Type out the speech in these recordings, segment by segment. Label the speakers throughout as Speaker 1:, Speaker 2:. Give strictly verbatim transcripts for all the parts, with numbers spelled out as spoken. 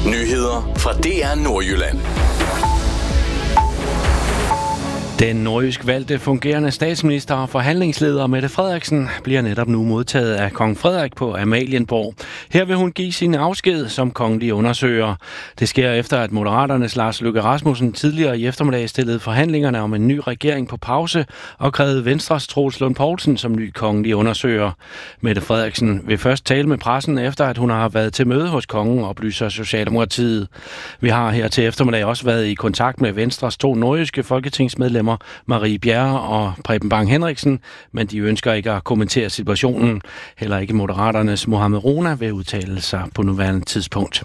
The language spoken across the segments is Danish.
Speaker 1: Nyheder fra D R Nordjylland. Den nordjysk valgte fungerende statsminister og forhandlingsleder Mette Frederiksen bliver netop nu modtaget af kong Frederik på Amalienborg. Her vil hun give sin afsked som kongelig undersøger. Det sker efter, at Moderaternes Lars Løkke Rasmussen tidligere i eftermiddag stillede forhandlingerne om en ny regering på pause og krævede Venstres Troels Lund Poulsen som ny kongelig undersøger. Mette Frederiksen vil først tale med pressen efter, at hun har været til møde hos kongen, oplyser Socialdemokratiet. Vi har her til eftermiddag også været i kontakt med Venstres to nordjyske folketingsmedlemmer, Marie Bjerre og Preben Bang Henriksen, men de ønsker ikke at kommentere situationen. Heller ikke Moderaternes Mohamed Rona vil udtale sig på nuværende tidspunkt.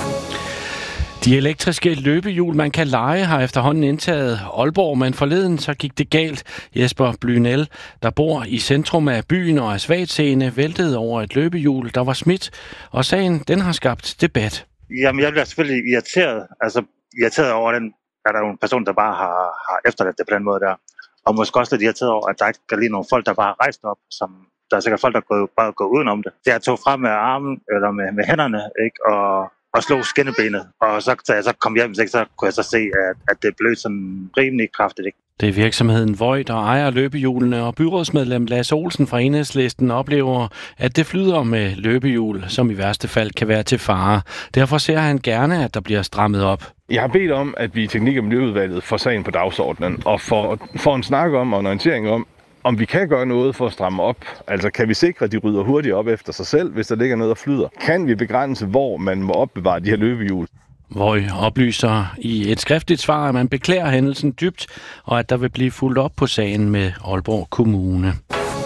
Speaker 1: De elektriske løbehjul, man kan leje, har efterhånden indtaget Aalborg, men forleden så gik det galt. Jesper Blynel, der bor i centrum af byen og er svagtseende, væltede over et løbehjul, der var smidt, og sagen den har skabt debat.
Speaker 2: Jamen, jeg bliver selvfølgelig irriteret, altså irriteret over den. Er der jo en person, der bare har, har efterladt det på den måde der. Og måske også lidt irriteret over, at der ikke er lige nogle folk, der bare har rejst op, som der er sikkert folk, der går, bare går udenom det. Det jeg tog frem med armen, eller med, med hænderne, ikke? Og, og slog skinnebenet. Og så, så jeg så kom hjem, så kunne jeg så se, at, at det blev sådan rimelig kraftigt, ikke? Det
Speaker 1: er virksomheden Void, der ejer løbehjulene, og byrådsmedlem Lasse Olsen fra Enhedslisten oplever, at det flyder med løbehjul, som i værste fald kan være til fare. Derfor ser han gerne, at der bliver strammet op.
Speaker 3: Jeg har bedt om, at vi i Teknik- og Miljøudvalget får sagen på dagsordenen, og får, får en snak om og en orientering om, om vi kan gøre noget for at stramme op. Altså kan vi sikre, at de rydder hurtigt op efter sig selv, hvis der ligger noget, der flyder? Kan vi begrænse, hvor man må opbevare de her løbehjul?
Speaker 1: Void oplyser i et skriftligt svar, at man beklager hændelsen dybt, og at der vil blive fulgt op på sagen med Aalborg Kommune.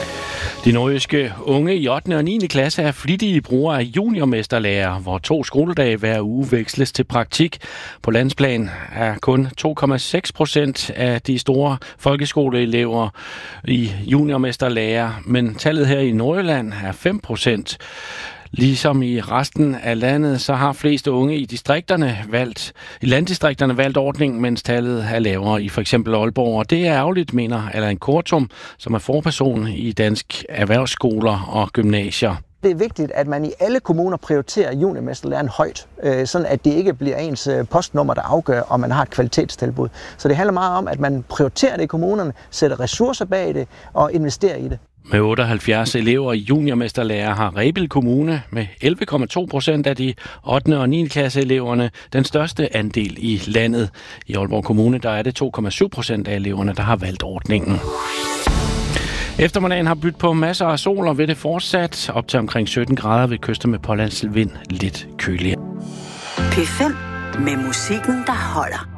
Speaker 1: De nordjyske unge i ottende og niende klasse er flittige brugere af juniormesterlærer, hvor to skoledage hver uge veksles til praktik. På landsplan er kun to komma seks procent af de store folkeskoleelever i juniormesterlærer, men tallet her i Nordjylland er fem procent. Ligesom i resten af landet, så har flest unge i distrikterne valgt, i landdistrikterne valgt ordningen, mens tallet er lavere i for eksempel Aalborg. Og det er ærgerligt, mener Allan Kortum, som er forperson i Dansk Erhvervsskoler og Gymnasier.
Speaker 4: Det er vigtigt, at man i alle kommuner prioriterer juniormesterlæren højt, sådan at det ikke bliver ens postnummer, der afgør, om man har et kvalitetstilbud. Så det handler meget om, at man prioriterer det i kommunerne, sætter ressourcer bag det og investerer i det.
Speaker 1: Med otteoghalvfjerds elever i juniormesterlærer har Rebild Kommune med elleve komma to procent af de ottende og niende klasse eleverne den største andel i landet. I Aalborg Kommune der er det to komma syv procent af eleverne, der har valgt ordningen. Eftermiddagen har byttet på masser af sol, og ved det fortsat op til omkring sytten grader ved kyster med pålandsvind lidt køligere.
Speaker 5: P fem med musikken, der holder.